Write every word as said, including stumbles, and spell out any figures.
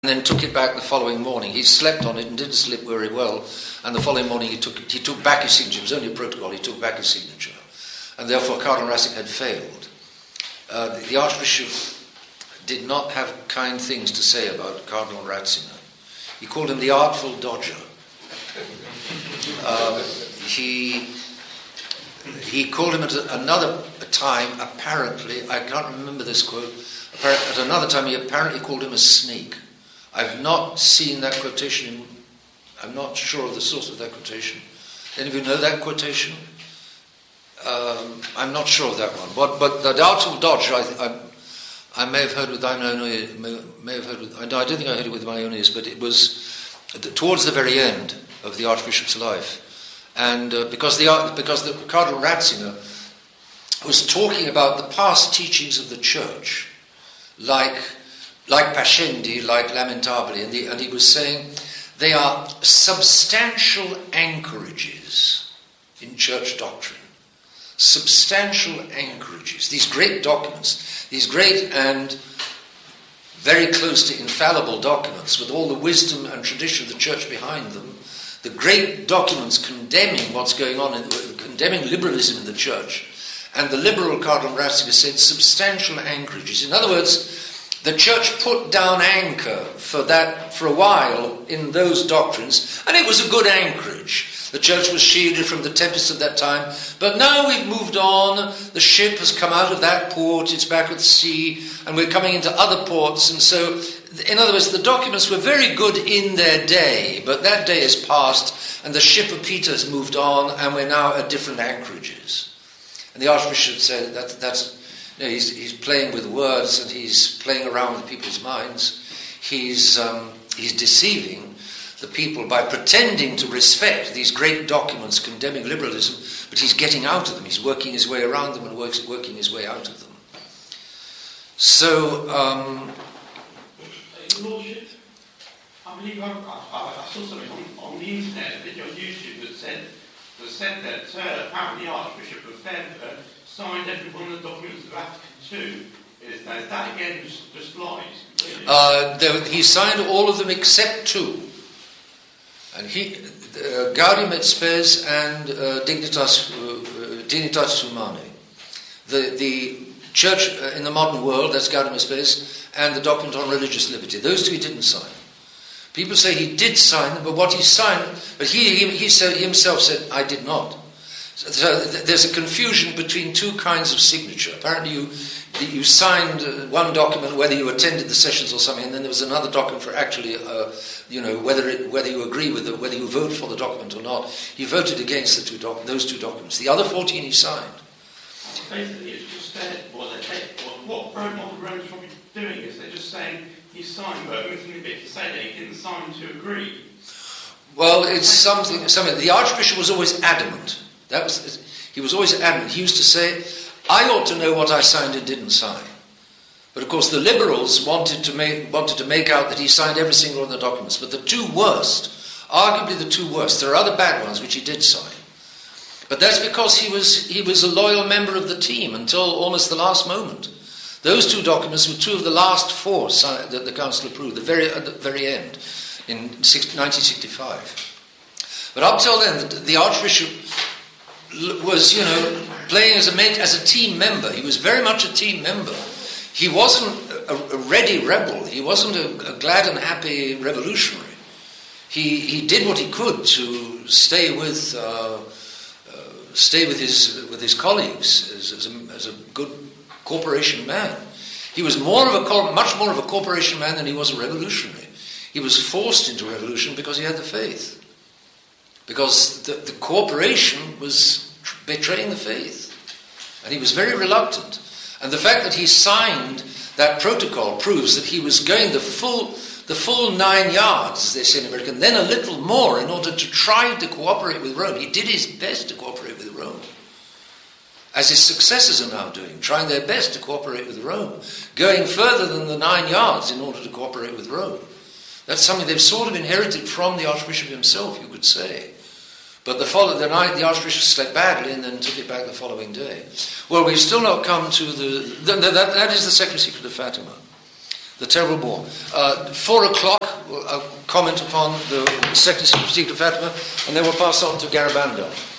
and then took it back the following morning. He slept on it and didn't sleep very well, and the following morning he took he took back his signature. It was only a protocol. He took back his signature, and therefore Cardinal Ratzinger had failed. Uh, the, the Archbishop did not have kind things to say about Cardinal Ratzinger. He called him the artful dodger. Um, he he called him at another time, apparently, I can't remember this quote, at another time he apparently called him a snake. I've not seen that quotation, in, I'm not sure of the source of that quotation. Any of you know that quotation? Um, I'm not sure of that one. But, but the artful dodger, I, I, I may have heard with my own ears, may, may have heard with, I, no, I don't think I heard it with my own ears, but it was towards the very end of the Archbishop's life. And uh, because, the, because the Cardinal Ratzinger was talking about the past teachings of the Church, like, like Pascendi, like Lamentabili, and, the, and he was saying they are substantial anchorages in Church doctrine. Substantial anchorages. These great documents, these great and very close to infallible documents with all the wisdom and tradition of the Church behind them, the great documents condemning what's going on, in the, condemning liberalism in the Church, and the liberal Cardinal Ratzinger said substantial anchorages. In other words, the Church put down anchor for that for a while in those doctrines, and it was a good anchorage. The Church was shielded from the tempests of that time, but now we've moved on. The ship has come out of that port, it's back at sea, and we're coming into other ports. And so, in other words, the documents were very good in their day, but that day is past, and the ship of Peter has moved on, and we're now at different anchorages. And the Archbishop said that that's, you know, he's, he's playing with words, and he's playing around with people's minds. He's um, he's deceiving the people by pretending to respect these great documents condemning liberalism, but he's getting out of them. He's working his way around them and works, working his way out of them. So, um... Lordship, I believe I, I, I saw something on, on the internet, a video on YouTube that said, that, said that uh, apparently the Archbishop of Denver signed every one of the documents of Vatican Two. Is that, is that again just, just lies? Really? Uh, there, he signed all of them except two. And he, uh, Gaudium et Spes and uh, Dignitas, uh, Dignitatis Humanae. The, the Church uh, in the modern world, that's Gaudium et Spes, and the document on religious liberty. Those two he didn't sign. People say he did sign them, but what he signed, but he, he, he, said, he himself said, I did not. So, so th- there's a confusion between two kinds of signature. Apparently you you signed uh, one document whether you attended the sessions or something, and then there was another document for actually, uh, you know, whether it, whether you agree with it, whether you vote for the document or not. He voted against the two doc- those two documents. The other fourteen he signed. Basically, it's just said, what, what, what modern Rome's probably doing is they're just saying he signed, but omitting a bit to say that he didn't sign to agree. Well, it's something. Something. The Archbishop was always adamant. That was. He was always adamant. He used to say, I ought to know what I signed and didn't sign. But of course the liberals wanted to make wanted to make out that he signed every single one of the documents. But the two worst, arguably the two worst, there are other bad ones which he did sign. But that's because he was he was a loyal member of the team until almost the last moment. Those two documents were two of the last four signed, that the Council approved, the very, at the very end, in nineteen sixty-five. But up till then, the, the Archbishop was, you know, playing as a as a team member. He was very much a team member. He wasn't a, a ready rebel. He wasn't a, a glad and happy revolutionary. He he did what he could to stay with uh, uh, stay with his with his colleagues as, as, a, as a good corporation man. He was more of a much more of a corporation man than he was a revolutionary. He was forced into revolution because he had the faith. Because the, the corporation was betraying the faith. And he was very reluctant. And the fact that he signed that protocol proves that he was going the full the full nine yards, as they say in America, and then a little more in order to try to cooperate with Rome. He did his best to cooperate with Rome. As his successors are now doing, trying their best to cooperate with Rome. Going further than the nine yards in order to cooperate with Rome. That's something they've sort of inherited from the Archbishop himself, you could say. But the, follow, the night the Archbishop slept badly and then took it back the following day. Well, we've still not come to the... the, the that, that is the second secret of Fatima. The terrible bore. Uh, four o'clock, a comment upon the sentencing procedure of Fatima, and then we'll pass on to Garibando.